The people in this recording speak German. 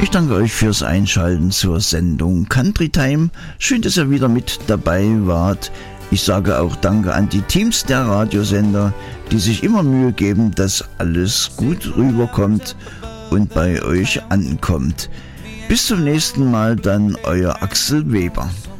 Ich danke euch fürs Einschalten zur Sendung Country Time. Schön, dass ihr wieder mit dabei wart. Ich sage auch Danke an die Teams der Radiosender, die sich immer Mühe geben, dass alles gut rüberkommt und bei euch ankommt. Bis zum nächsten Mal dann, euer Axel Weber.